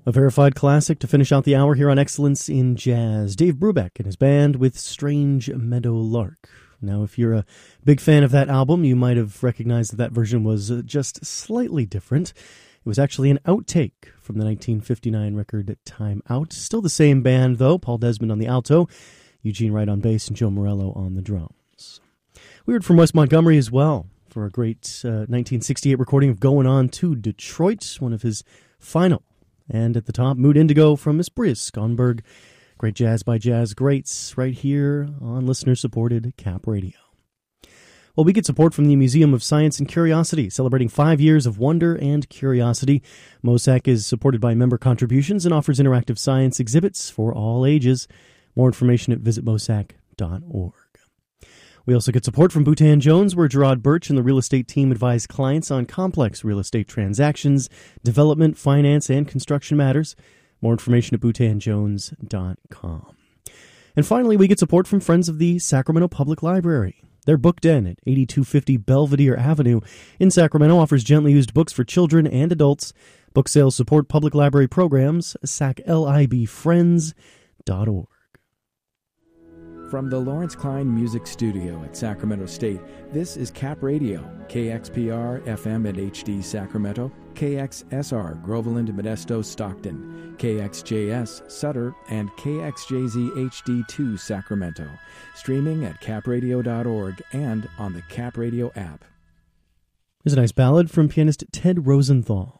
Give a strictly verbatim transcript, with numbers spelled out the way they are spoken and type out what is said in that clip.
A verified classic to finish out the hour here on Excellence in Jazz. Dave Brubeck and his band with Strange Meadow Lark. Now, if you're a big fan of that album, you might have recognized that that version was just slightly different. It was actually an outtake from the nineteen fifty-nine record Time Out. Still the same band, though. Paul Desmond on the alto, Eugene Wright on bass, and Joe Morello on the drums. We heard from Wes Montgomery as well for a great uh, nineteen sixty-eight recording of Going On to Detroit, one of his final. And at the top, Mood Indigo from Miss Bria Skonberg. Great jazz by jazz greats right here on listener-supported Cap Radio. Well, we get support from the Museum of Science and Curiosity, celebrating five years of wonder and curiosity. MOSAC is supported by member contributions and offers interactive science exhibits for all ages. More information at visit mosac dot org. We also get support from Boutan Jones, where Gerard Birch and the real estate team advise clients on complex real estate transactions, development, finance, and construction matters. More information at boutan jones dot com. And finally, we get support from friends of the Sacramento Public Library. Their book den at eighty-two fifty Belvedere Avenue in Sacramento offers gently used books for children and adults. Book sales support public library programs, sac lib friends dot org. From the Lawrence Klein Music Studio at Sacramento State, this is Cap Radio, K X P R F M and H D Sacramento, K X S R Groveland, Modesto, Stockton, K X J S Sutter, and K X J Z H D two Sacramento. Streaming at cap radio dot org and on the Cap Radio app. Here's a nice ballad from pianist Ted Rosenthal.